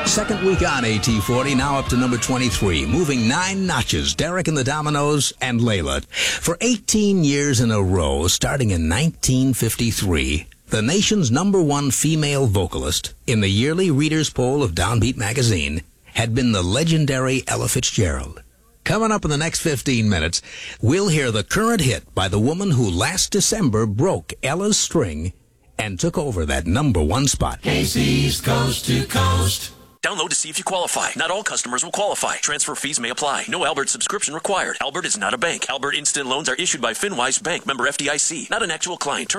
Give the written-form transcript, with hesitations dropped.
Second week on AT40, now up to number 23, moving 9 notches. Derek and the Dominoes and Layla. For 18 years in a row, starting in 1953, the nation's #1 female vocalist in the yearly readers' poll of Downbeat magazine had been the legendary Ella Fitzgerald. Coming up in the next 15 minutes, we'll hear the current hit by the woman who last December broke Ella's string and took over that #1 spot. KC's Coast to Coast. Download to see if you qualify. Not all customers will qualify. Transfer fees may apply. No Albert subscription required. Albert is not a bank. Albert Instant Loans are issued by FinWise Bank, member FDIC, not an actual client.